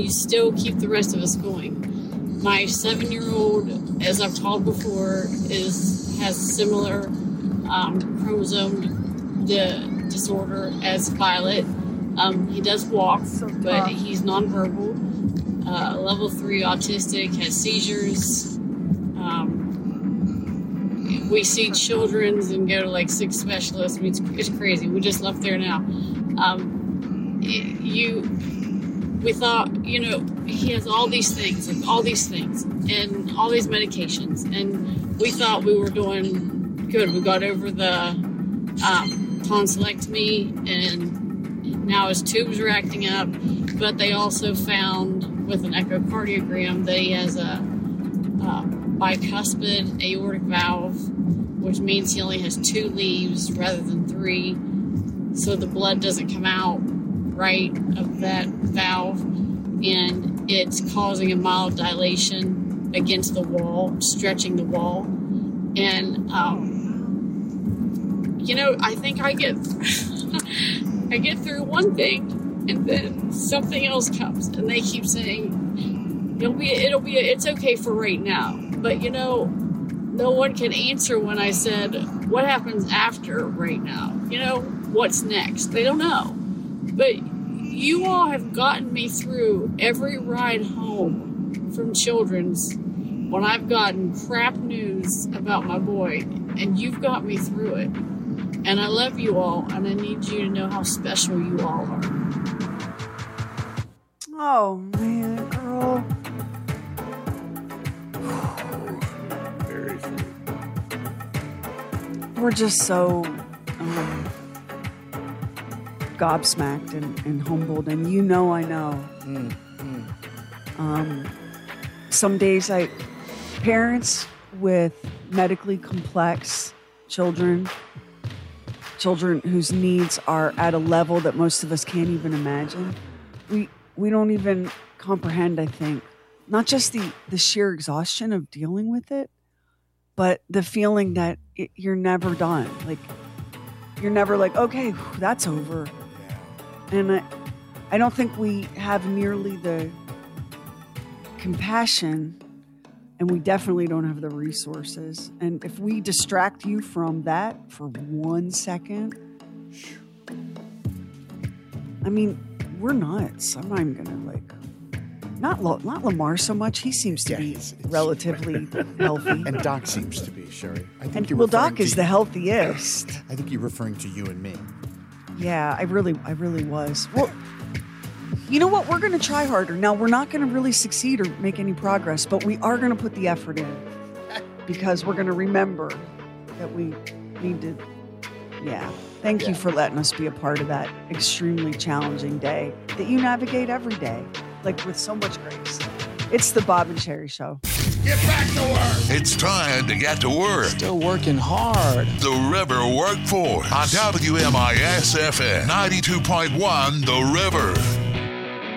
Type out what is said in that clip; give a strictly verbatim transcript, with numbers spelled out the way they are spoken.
still keep the rest of us going. My seven-year-old, as I've told before, is has similar um, chromosome di- disorder as Violet. Um, he does walk, so but he's nonverbal. Uh, level three autistic, has seizures. Um, we see children's and go to like six specialists. I mean, it's, it's crazy. We just left there now. Um, it, you, we thought, you know, he has all these things, like all these things, and all these medications, and we thought we were doing good. We got over the um, tonsillectomy, and now his tubes are acting up. But they also found with an echocardiogram that he has a, a bicuspid aortic valve, which means he only has two leaves rather than three, so the blood doesn't come out right of that valve, and it's causing a mild dilation against the wall, stretching the wall. And um, you know, I think I get I get through one thing, and then something else comes, and they keep saying it'll be it'll be it's okay for right now. But you know, no one can answer when I said what happens after right now. You know, what's next? They don't know. But you all have gotten me through every ride home from Children's when I've gotten crap news about my boy, and you've got me through it. And I love you all, and I need you to know how special you all are. Oh, man, girl. Very sweet. We're just so um, gobsmacked and, and humbled, and you know I know. Mm, mm. Um, some days I, parents with medically complex children, children whose needs are at a level that most of us can't even imagine, we we don't even comprehend, I think, not just the, the sheer exhaustion of dealing with it, but the feeling that it, you're never done. Like, you're never like, okay, whew, that's over. And I, I don't think we have nearly the compassion, and we definitely don't have the resources. And if we distract you from that for one second, I mean, we're nuts. I'm not even going to like, not La- not Lamar so much. He seems to Yeah, be it's- it's- relatively healthy. And Doc seems to be, Sherry. I think And you're well, referring Doc to is the healthiest. I think you're referring to you and me. Yeah, I really, I really was. Well, you know what? We're going to try harder. Now, we're not going to really succeed or make any progress, but we are going to put the effort in because we're going to remember that we need to, yeah. Thank Yeah. you for letting us be a part of that extremely challenging day that you navigate every day, like with so much grace. It's the Bob and Sherry Show. Get back to work. It's time to get to work. Still working hard. The River Workforce on W M I S F M ninety-two point one The River.